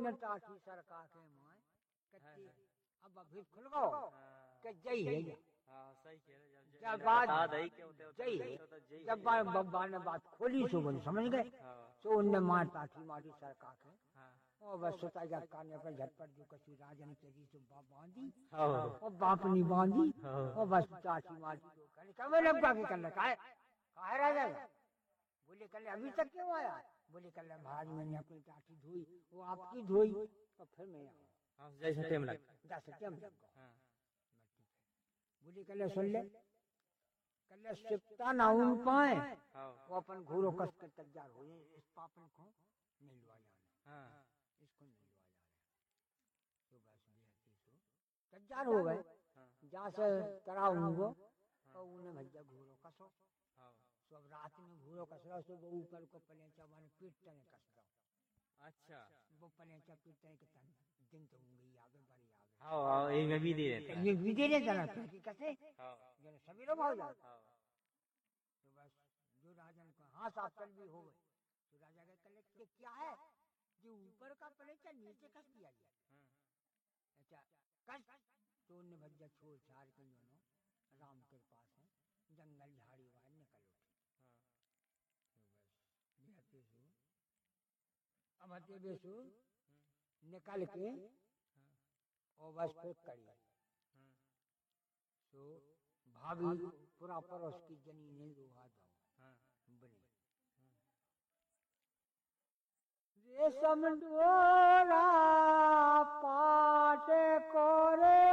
ने टाठी सरका के माय कच्ची अब अभी खुल गो के जय है हां सही कह रहे जब बात दही के होते जय है जब बब्बा ने बात खोली सो बोले समझ गए तो उनने मार टाठी मारी सरका के और बस सोता जा काने पर झटपट जो कसी राजन चली तो बाप बांधी और बाप नहीं बांधी और बस टाठी मारी कहने कब लगा के करने काहे राजा बोले कल अभी तक क्यों आया बोले कल महाराज मैंने अपनी टाठी धोई वो आपकी धोई और फिर मैं आया हां जैसे टाइम लग जैसे टाइम लग हां बोले कल सुन ले कल सिपता ना उन पाए वो अपन घोड़ों कस कर तैयार हो इस पापन को नहीं लुआ जाना हां इसको नहीं लुआ जाना तो बस बेहती सो तैयार हो गए जहां से कराओ उनको और उन्हें भैया घोड़ों कसो सब रात में घूरो कसरा सो वो ऊपर को पलेचा माने पीठ तने कस दो अच्छा वो पलेचा पीठ तने के तन दिन तो होंगे आगे बड़ी आगे हां ये में भी दे देता ये भी दे देता ना कि कैसे हां जब सभी लोग हो जाते हां तो बस जो राजन को हां साफ चल भी हो गए तो राजा के कले के क्या है जो ऊपर का पलेचा नीचे कस दिया गया अच्छा कस तो उन्हें भज्जा छोड़ छाड़ के दोनों राम के पास है जंगल झाड़ी वाले निकल उठे अब हते बेसु निकल के और बस फिर करी तो भाभी पूरा पर उसकी जनी ने रोहा दो बने रेशम डोरा पाटे कोरे